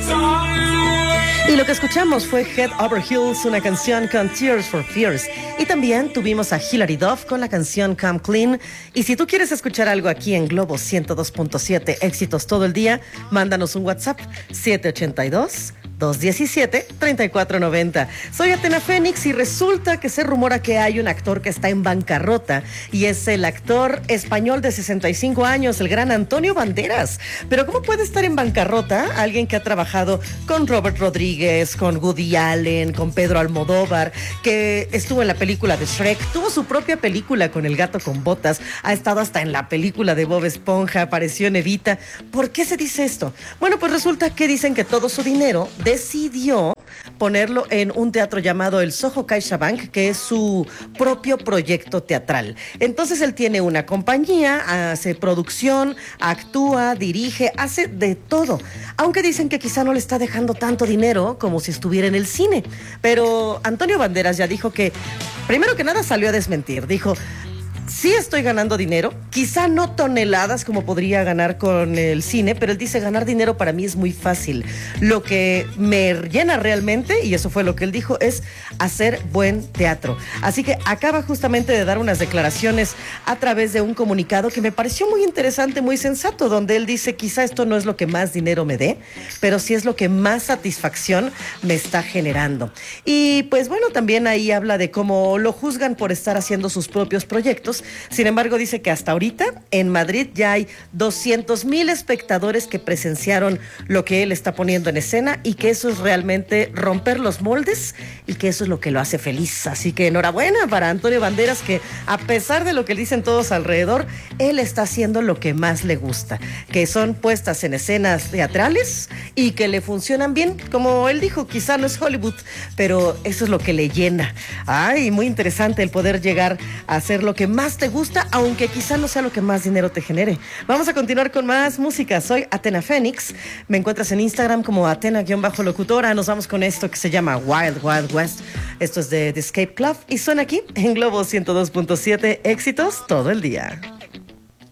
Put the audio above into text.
Y lo que escuchamos fue Head Over Heels, una canción con Tears for Fears. Y también tuvimos a Hilary Duff con la canción Come Clean. Y si tú quieres escuchar algo aquí en Globo 102.7, éxitos todo el día, mándanos un WhatsApp 782-217-3490. Soy Atena Fénix y resulta que se rumora que hay un actor que está en bancarrota y es el actor español de 65 años, el gran Antonio Banderas. Pero ¿cómo puede estar en bancarrota alguien que ha trabajado con Robert Rodríguez, con Woody Allen, con Pedro Almodóvar, que estuvo en la película de Shrek, tuvo su propia película con El gato con botas, ha estado hasta en la película de Bob Esponja, apareció en Evita? ¿Por qué se dice esto? Bueno, pues resulta que dicen que todo su dinero decidió ponerlo en un teatro llamado el Soho CaixaBank, que es su propio proyecto teatral. Entonces él tiene una compañía, hace producción, actúa, dirige, hace de todo. Aunque dicen que quizá no le está dejando tanto dinero como si estuviera en el cine. Pero Antonio Banderas ya dijo que, primero que nada, salió a desmentir. Dijo: sí estoy ganando dinero, quizá no toneladas como podría ganar con el cine, pero él dice: ganar dinero para mí es muy fácil. Lo que me llena realmente, y eso fue lo que él dijo, es hacer buen teatro. Así que acaba justamente de dar unas declaraciones a través de un comunicado que me pareció muy interesante, muy sensato, donde él dice: quizá esto no es lo que más dinero me dé, pero sí es lo que más satisfacción me está generando. Y pues bueno, también ahí habla de cómo lo juzgan por estar haciendo sus propios proyectos. Sin embargo, dice que hasta ahorita en Madrid ya hay 200,000 espectadores que presenciaron lo que él está poniendo en escena y que eso es realmente romper los moldes y que eso es lo que lo hace feliz. Así que enhorabuena para Antonio Banderas, que a pesar de lo que dicen todos alrededor, él está haciendo lo que más le gusta, que son puestas en escenas teatrales y que le funcionan bien. Como él dijo, quizá no es Hollywood, pero eso es lo que le llena. Ay, muy interesante el poder llegar a hacer lo que más te gusta, aunque quizá no sea lo que más dinero te genere. Vamos a continuar con más música. Soy Atena Fénix. Me encuentras en Instagram como Atena_locutora. Nos vamos con esto que se llama Wild Wild West. Esto es de The Escape Club y suena aquí en Globo 102.7. Éxitos todo el día.